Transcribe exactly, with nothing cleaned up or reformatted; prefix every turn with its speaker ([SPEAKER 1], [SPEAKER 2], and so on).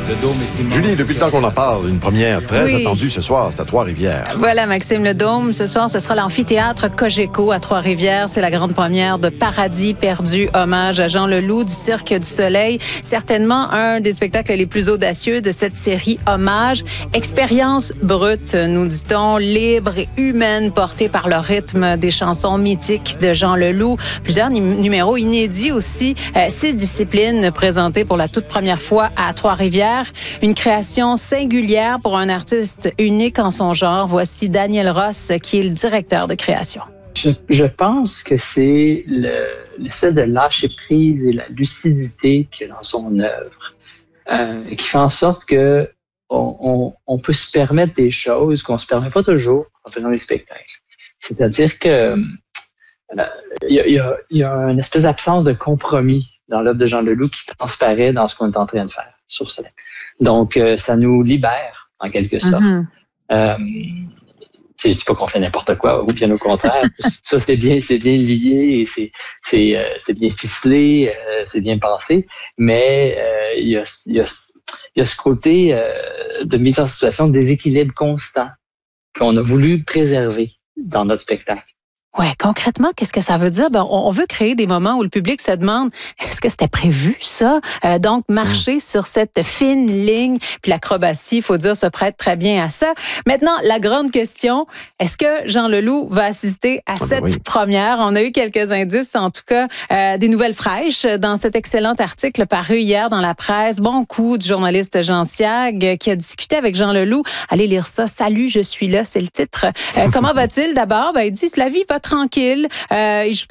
[SPEAKER 1] Le dôme est immense.
[SPEAKER 2] Julie, depuis le temps qu'on en parle, une première très
[SPEAKER 3] Oui.
[SPEAKER 2] attendue ce soir, c'est à Trois-Rivières.
[SPEAKER 3] Voilà, Maxime, le Dôme. Ce soir, ce sera l'amphithéâtre Cogeco à Trois-Rivières. C'est la grande première de Paradis perdu, hommage à Jean Leloup du Cirque du Soleil. Certainement un des spectacles les plus audacieux de cette série Hommage. Expérience brute, nous dit-on, libre et humaine, portée par le rythme des chansons mythiques de Jean Leloup. Plusieurs num- numéros inédits aussi. Euh, six disciplines présentées pour la toute première fois à Trois-Rivières. Une création singulière pour un artiste unique en son genre. Voici Daniel Ross, qui est le directeur de création.
[SPEAKER 4] Je, je pense que c'est le, l'essai de lâcher prise et la lucidité qu'il y a dans son œuvre, euh, qui fait en sorte que on, on, on peut se permettre des choses qu'on se permet pas toujours en faisant des spectacles. C'est-à-dire que euh, il y a, il y a, il y a une espèce d'absence de compromis dans l'œuvre de Jean Leloup qui transparaît dans ce qu'on est en train de faire sur scène. Donc, euh, ça nous libère, en quelque sorte.
[SPEAKER 3] Mm-hmm.
[SPEAKER 4] Euh, je dis pas qu'on fait n'importe quoi, ou bien au contraire. Ça, c'est bien, c'est bien lié, et c'est, c'est, euh, c'est bien ficelé, euh, c'est bien pensé, mais euh, il y a, il y a, il y a ce côté euh, de mise en situation de déséquilibre constant qu'on a voulu préserver dans notre spectacle.
[SPEAKER 3] Ouais, concrètement, qu'est-ce que ça veut dire? Ben, on, on veut créer des moments où le public se demande, est-ce que c'était prévu, ça? Euh, donc, marcher mmh. sur cette fine ligne, puis l'acrobatie, il faut dire, se prête très bien à ça. Maintenant, la grande question, est-ce que Jean Leloup va assister à ah cette ben oui. première? On a eu quelques indices, en tout cas, euh, des nouvelles fraîches dans cet excellent article paru hier dans la presse. Bon coup du journaliste Jean Siag qui a discuté avec Jean Leloup. Allez lire ça. Salut, je suis là, c'est le titre. Euh, comment va-t-il d'abord? Ben, il dit, la vie va tranquille. Euh, il